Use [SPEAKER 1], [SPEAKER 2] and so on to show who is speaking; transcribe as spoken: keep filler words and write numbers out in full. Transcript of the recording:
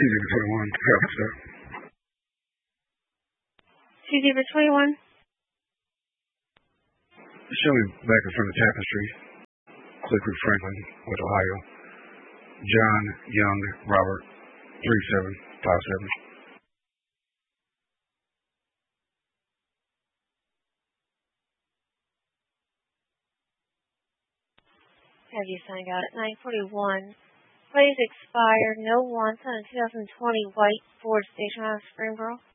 [SPEAKER 1] for twenty-one. Yeah, sir.
[SPEAKER 2] T Z for twenty-one.
[SPEAKER 1] Show me back in front of Tapestry. Clifford Franklin with Ohio. John Young Robert three seven five seven.
[SPEAKER 2] Have you signed out at nine forty-one? Please expired. No one. Two thousand twenty white Ford Station House Springboro.